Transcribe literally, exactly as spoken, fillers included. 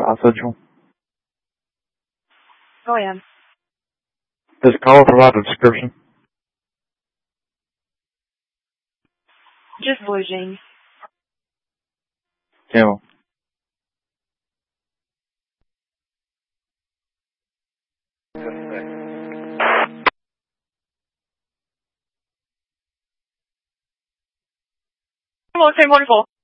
Alpha Central. Go ahead. Does the caller provide a description? Just blue jeans. Camel. Come on, ten forty-four.